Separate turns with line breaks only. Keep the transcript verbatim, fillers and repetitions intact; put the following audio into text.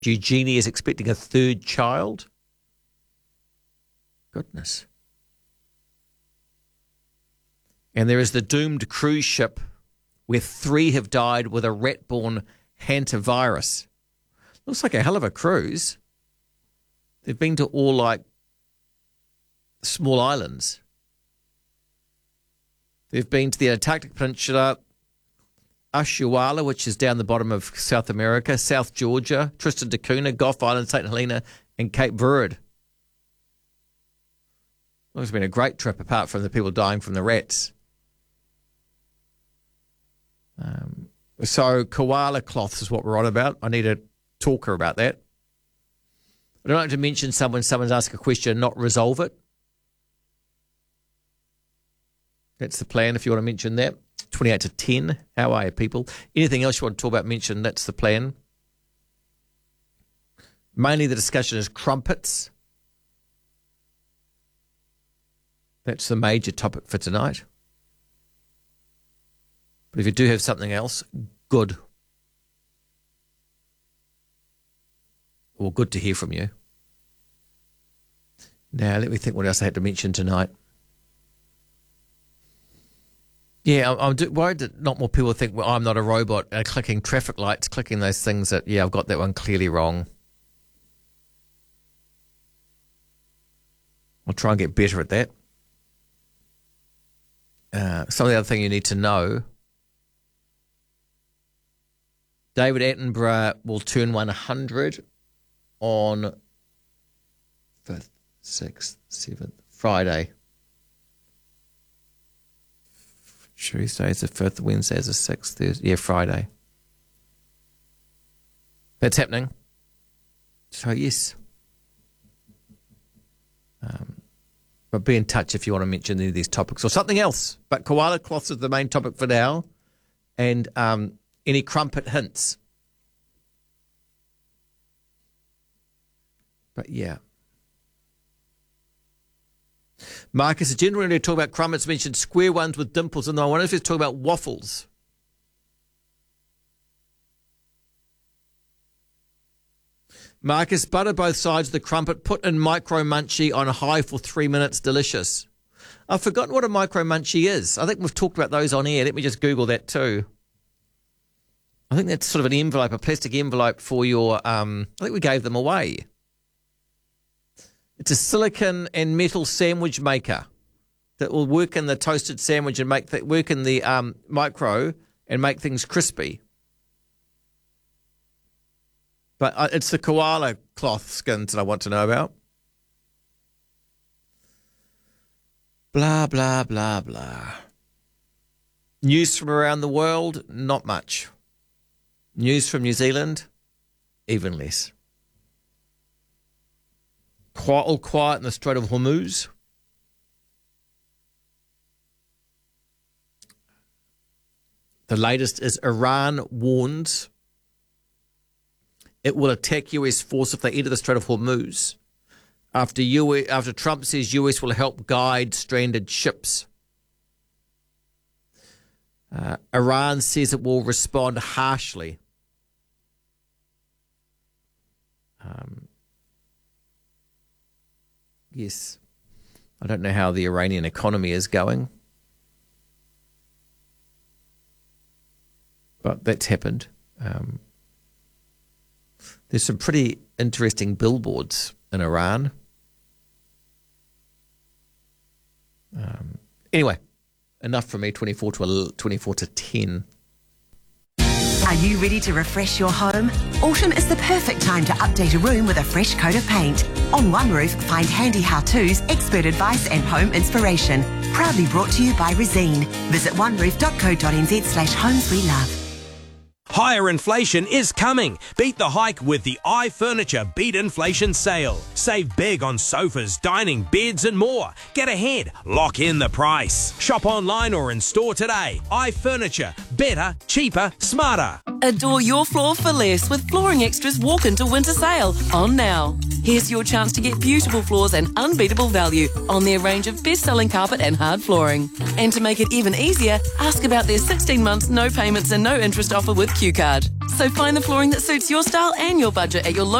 Eugenie is expecting a third child. Goodness. And there is the doomed cruise ship where three have died with a rat-borne hantavirus. Looks like a hell of a cruise. They've been to all, like, small islands. They've been to the Antarctic Peninsula, Ushuaia, which is down the bottom of South America, South Georgia, Tristan da Cunha, Gough Island, Saint Helena, and Cape Verde. Well, it's been a great trip, apart from the people dying from the rats. Um, so koala cloths is what we're on about. I need a talker about that. I don't like to mention someone, someone's asked a question, not resolve it. That's the plan if you want to mention that. twenty-eight to ten. How are you, people? Anything else you want to talk about, mention, that's the plan. Mainly the discussion is crumpets. That's the major topic for tonight. But if you do have something else, good. Well, good to hear from you. Now, let me think what else I had to mention tonight. Yeah, I'm, I'm do- worried that not more people think, well, I'm not a robot, uh, clicking traffic lights, clicking those things that, yeah, I've got that one clearly wrong. I'll try and get better at that. Uh, some of the other thing you need to know, David Attenborough will turn one hundred on fifth, sixth, seventh, Friday. Tuesday is the fifth, Wednesday is the sixth, Thursday, yeah, Friday. That's happening. So, yes. Um, but be in touch if you want to mention any of these topics or something else. But koala cloths is the main topic for now. And um, any crumpet hints. But, yeah. Marcus, generally when we talk about crumpets, mentioned square ones with dimples in them. I wonder if he's talking about waffles. Marcus, butter both sides of the crumpet, put in micro munchie on high for three minutes, delicious. I've forgotten what a micro munchie is. I think we've talked about those on air. Let me just Google that too. I think that's sort of an envelope, a plastic envelope for your, um, I think we gave them away. It's a silicon and metal sandwich maker that will work in the toasted sandwich and make th- work in the um, micro and make things crispy. But uh, it's the koala cloth skins that I want to know about. Blah, blah, blah, blah. News from around the world, not much. News from New Zealand, even less. Quiet, all quiet in the Strait of Hormuz. The latest is Iran warns it will attack U S force if they enter the Strait of Hormuz. After U S, after Trump says U S will help guide stranded ships. Uh, Iran says it will respond harshly. Um, yes. I don't know how the Iranian economy is going. But that's happened. Um, there's some pretty interesting billboards in Iran. Um, anyway, enough from me, twenty-four to twenty-four to ten.
Are you ready to refresh your home? Autumn is the perfect time to update a room with a fresh coat of paint. On One Roof, find handy how-tos, expert advice and home inspiration. Proudly brought to you by Resene. Visit oneroof.co.nz slash homes we love.
Higher inflation is coming. Beat the hike with the iFurniture Beat Inflation Sale. Save big on sofas, dining, beds and more. Get ahead. Lock in the price. Shop online or in store today. iFurniture. Better, cheaper, smarter.
Adore your floor for less with Flooring Extras Walk Into Winter Sale on now. Here's your chance to get beautiful floors and unbeatable value on their range of best-selling carpet and hard flooring. And to make it even easier, ask about their sixteen months no payments and no interest offer with Q Card. So find the flooring that suits your style and your budget at your local